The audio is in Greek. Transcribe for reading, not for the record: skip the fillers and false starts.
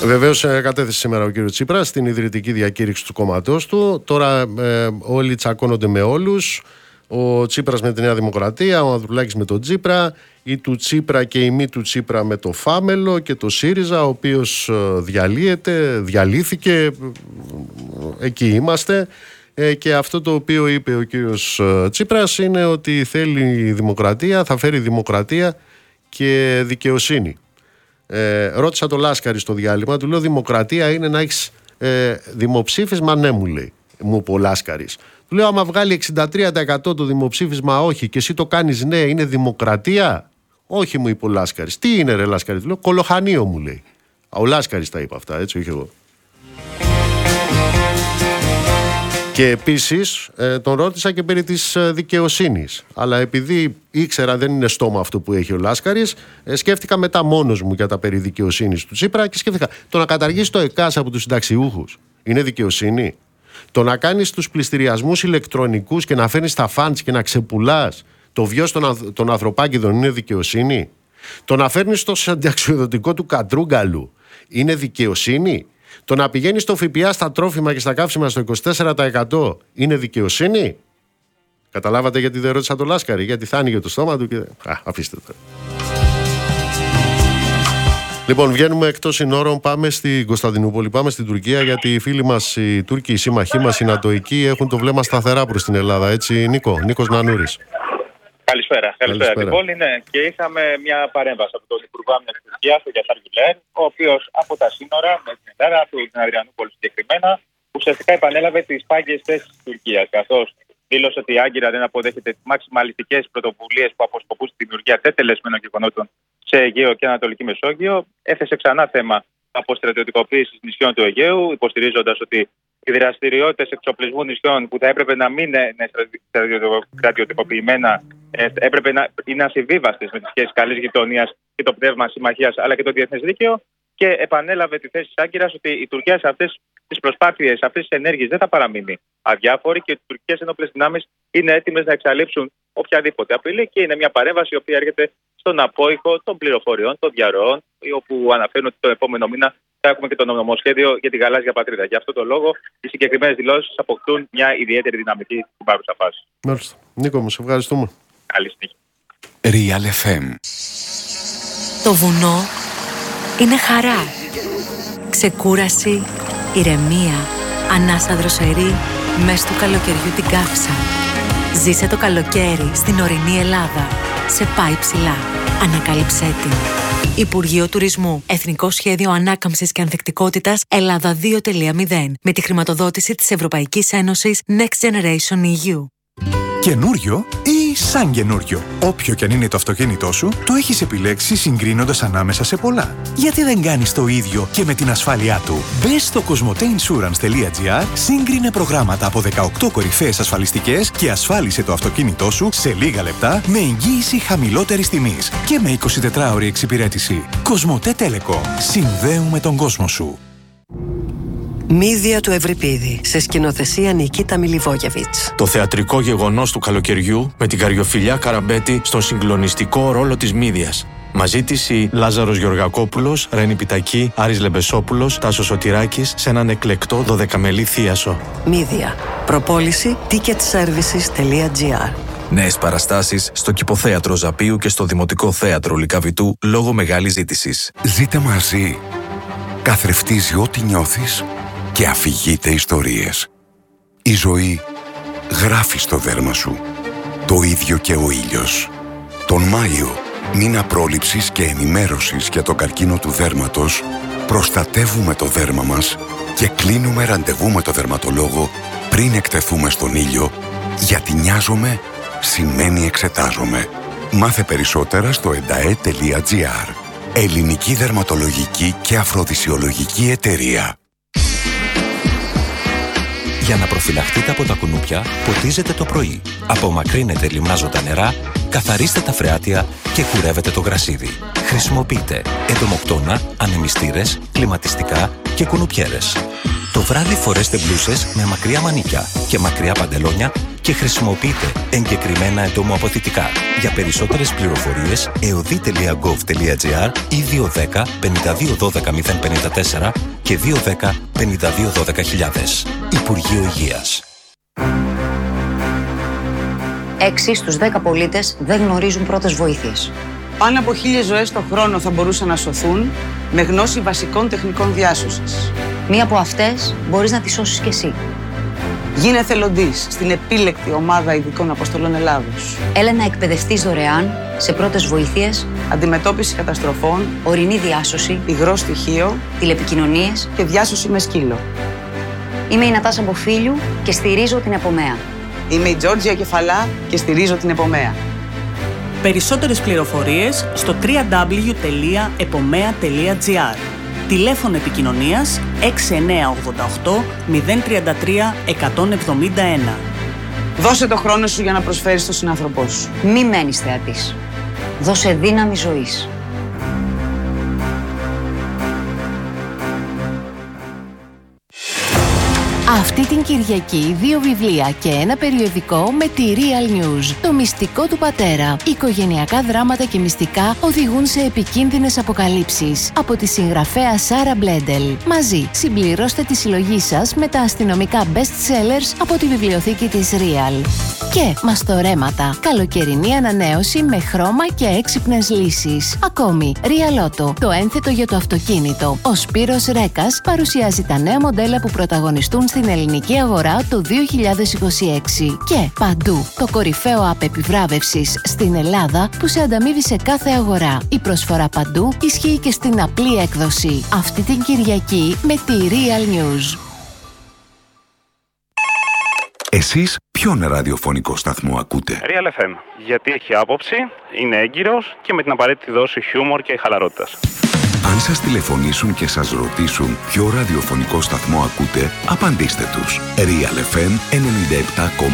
Βεβαίως κατέθεσε σήμερα ο κύριος Τσίπρας στην ιδρυτική διακήρυξη του κόμματός του. Τώρα όλοι τσακώνονται με όλους. Ο Τσίπρας με τη Νέα Δημοκρατία, ο Ανδρουλάκης με τον Τσίπρα, η του Τσίπρα και η μη του Τσίπρα με το Φάμελο και το ΣΥΡΙΖΑ, ο οποίος διαλύθηκε, εκεί είμαστε. Και αυτό το οποίο είπε ο κύριος Τσίπρας είναι ότι θέλει δημοκρατία, θα φέρει δημοκρατία και δικαιοσύνη. Ρώτησα το Λάσκαρη στο διάλειμμα, του λέω δημοκρατία είναι να έχεις δημοψήφισμα, ναι μου λέει, μου είπε ο Λάσκαρης. Του λέω άμα βγάλει 63% το δημοψήφισμα όχι και εσύ το κάνεις ναι, είναι δημοκρατία? Όχι, μου είπε ο Λάσκαρης. Τι είναι ρε Λάσκαρη? Του λέω κολοχανίο, μου λέει. Ο Λάσκαρης τα είπε αυτά, έτσι, όχι εγώ. Και επίσης τον ρώτησα και περί της δικαιοσύνης. Αλλά επειδή ήξερα δεν είναι στόμα αυτό που έχει ο Λάσκαρης, σκέφτηκα μετά μόνος μου για τα περί δικαιοσύνης του Τσίπρα και σκέφτηκα το να καταργήσει το ΕΚΑΣ από τους συνταξιούχους είναι δικαιοσύνη? Το να κάνεις τους πληστηριασμούς ηλεκτρονικούς και να φέρνεις τα φαντς και να ξεπουλάς το βιός των ανθρωπάκηδων είναι δικαιοσύνη? Το να φέρνεις το συνταξιοδοτικό του Κατρούγκαλου είναι δικαιοσύνη? Το να πηγαίνεις στο ΦΠΑ στα τρόφιμα και στα καύσιμα στο 24% είναι δικαιοσύνη? Καταλάβατε γιατί δεν ρώτησα το Λάσκαρη? Γιατί θα άνοιγε το στόμα του και... αφήστε το. Λοιπόν, βγαίνουμε εκτός συνόρων, πάμε στην Κωνσταντινούπολη, πάμε στην Τουρκία, γιατί οι φίλοι μας, οι Τούρκοι, οι σύμμαχοί μας, οι Νατοικοί έχουν το βλέμμα σταθερά προς την Ελλάδα, έτσι Νίκος Νανούρης? Καλησπέρα την πόλη, ναι. Και είχαμε μια παρέμβαση από τον Υπουργό Άμυνας της Τουρκίας, τον Γιασάρ Γκουλέν, ο οποίος από τα σύνορα με την Ελλάδα, από την Αδριανούπολη συγκεκριμένα, ουσιαστικά επανέλαβε τις πάγιες θέσεις της Τουρκίας. Καθώς δήλωσε ότι η Άγκυρα δεν αποδέχεται τις μαξιμαλιστικές πρωτοβουλίες που αποσκοπούν στη δημιουργία τετελεσμένων γεγονότων σε Αιγαίο και Ανατολική Μεσόγειο. Έθεσε ξανά θέμα αποστρατιωτικοποίησης νησιών του Αιγαίου, υποστηρίζοντας ότι οι δραστηριότητες εξοπλισμού νησιών που θα έπρεπε να μην είναι στρατιωτικοποιημένα έπρεπε να είναι ασυμβίβαστες με τις σχέσεις καλής γειτονίας και το πνεύμα συμμαχίας αλλά και το διεθνές δίκαιο. Και επανέλαβε τη θέση της Άγκυρας ότι η Τουρκία σε αυτές τις προσπάθειες, σε αυτές τις ενέργειες δεν θα παραμείνει αδιάφορη και οι τουρκικές ενόπλες δυνάμεις είναι έτοιμες να εξαλείψουν οποιαδήποτε απειλή. Και είναι μια παρέμβαση η οποία έρχεται στον απόϊχο των πληροφοριών, των διαρροών, όπου αναφέρουν ότι τον επόμενο μήνα θα έχουμε και το νομοσχέδιο για τη γαλάζια πατρίδα. Γι' αυτό το λόγο οι συγκεκριμένες δηλώσεις αποκτούν μια ιδιαίτερη δυναμική στην παρούσα φάση. Μάλιστα. Νίκο μου, σε ευχαριστούμε. Καλή συνέχεια. Real FM. Το βουνό είναι χαρά, ξεκούραση, ηρεμία, ανάσα δροσερή μες του καλοκαιριού την καύσα. Ζήσε το καλοκαίρι στην ορεινή Ελλάδα. Σε πάει ψηλά. Ανακάλυψέ την. Υπουργείο Τουρισμού. Εθνικό Σχέδιο Ανάκαμψης και Ανθεκτικότητας Ελλάδα 2.0. Με τη χρηματοδότηση της Ευρωπαϊκής Ένωσης Next Generation EU. Καινούριο ή σαν καινούριο. Όποιο κι αν είναι το αυτοκίνητό σου, το έχεις επιλέξει συγκρίνοντας ανάμεσα σε πολλά. Γιατί δεν κάνεις το ίδιο και με την ασφάλειά του? Μπες στο cosmoteinsurance.gr, σύγκρινε προγράμματα από 18 κορυφαίες ασφαλιστικές και ασφάλισε το αυτοκίνητό σου σε λίγα λεπτά με εγγύηση χαμηλότερης τιμής και με 24ωρη εξυπηρέτηση. Κοσμοτέ Telecom. Συνδέουμε τον κόσμο σου. Μύδια του Ευρυπίδη, σε σκηνοθεσία Νικίτα Μιλιβόγεβιτς. Το θεατρικό γεγονός του καλοκαιριού με την Καριοφιλιά Καραμπέτη στον συγκλονιστικό ρόλο της Μύδιας. Μαζί της η Λάζαρος Γεωργακόπουλος, Ρένη Πιτακή, Άρης Λεμπεσόπουλος, Τάσος Σωτηράκης σε έναν εκλεκτό 12μελή θίασο. Μύδια. Προπόληση ticketservices.gr. Νέες παραστάσεις στο Κηποθέατρο Ζαπίου και στο Δημοτικό Θέατρο Λυκαβητού λόγω μεγάλης ζήτησης. Ζείτε μαζί. Καθρεφτίζει ό,τι νιώθεις και αφηγείται ιστορίες. Η ζωή γράφει στο δέρμα σου. Το ίδιο και ο ήλιος. Τον Μάιο, μήνα πρόληψης και ενημέρωσης για τον καρκίνο του δέρματος, προστατεύουμε το δέρμα μας και κλείνουμε ραντεβού με το δερματολόγο πριν εκτεθούμε στον ήλιο, γιατί νοιάζομαι σημαίνει εξετάζομαι. Μάθε περισσότερα στο endae.gr. Ελληνική Δερματολογική και Αφροδισιολογική Εταιρεία. Για να προφυλαχτείτε από τα κουνούπια, ποτίζετε το πρωί. Απομακρύνετε λιμνάζοντα νερά, καθαρίστε τα φρεάτια και κουρεύετε το γρασίδι. Χρησιμοποιείτε εντομοκτώνα, ανεμιστήρες, κλιματιστικά και κουνουπιέρες. Το βράδυ φορέστε μπλούσες με μακριά μανίκια και μακριά παντελόνια και χρησιμοποιείτε εγκεκριμένα εντομοαποθητικά. Για περισσότερες πληροφορίες, eodi.gov.gr ή 210 52 12 054 και 210 52 12 000. Υπουργείο Υγείας. 6 στους 10 πολίτες δεν γνωρίζουν πρώτες βοήθειες. Πάνω από 1.000 ζωές το χρόνο θα μπορούσαν να σωθούν με γνώση βασικών τεχνικών διάσωσης. Μία από αυτές μπορείς να τη σώσεις κι εσύ. Γίνε εθελοντής στην επίλεκτη ομάδα ειδικών αποστολών Ελλάδος. Έλα να εκπαιδευτείς δωρεάν σε πρώτες βοήθειες, αντιμετώπιση καταστροφών, ορεινή διάσωση, υγρό στοιχείο, τηλεπικοινωνίες και διάσωση με σκύλο. Είμαι η Νατάσα Μποφίλιου και στηρίζω την Επομέα. Είμαι η Τζόρτζια Κεφαλά και στηρίζω την Επομέα. Περισσότερες πληροφορίες στο www.epomea.gr. Τηλέφωνο επικοινωνίας 6988 033 171. Δώσε το χρόνο σου για να προσφέρεις στον συνάνθρωπό σου. Μη μένεις θεατής. Δώσε δύναμη ζωής. Αυτή την Κυριακή 2 βιβλία και ένα περιοδικό με τη Real News. Το μυστικό του πατέρα. Οικογενειακά δράματα και μυστικά οδηγούν σε επικίνδυνες αποκαλύψεις. Από τη συγγραφέα Σάρα Μπλέντελ. Μαζί συμπληρώστε τη συλλογή σας με τα αστυνομικά best sellers από τη βιβλιοθήκη της Real. Και μαστορέματα. Καλοκαιρινή ανανέωση με χρώμα και έξυπνες λύσεις. Ακόμη, Real Auto, το ένθετο για το αυτοκίνητο. Ο Σπύρος Ρέκας παρουσιάζει τα νέα μοντέλα που πρωταγωνιστούν στην ελληνική αγορά το 2026. Και παντού, το κορυφαίο app επιβράβευσης στην Ελλάδα που σε ανταμείβει σε κάθε αγορά. Η προσφορά παντού ισχύει και στην απλή έκδοση. Αυτή την Κυριακή με τη Real News. Εσείς ποιον ραδιοφωνικό σταθμό ακούτε? Real FM, γιατί έχει άποψη, είναι έγκυρος και με την απαραίτητη δόση χιούμορ και χαλαρότητας. Αν σας τηλεφωνήσουν και σας ρωτήσουν ποιο ραδιοφωνικό σταθμό ακούτε, απαντήστε τους. Real FM 97,8.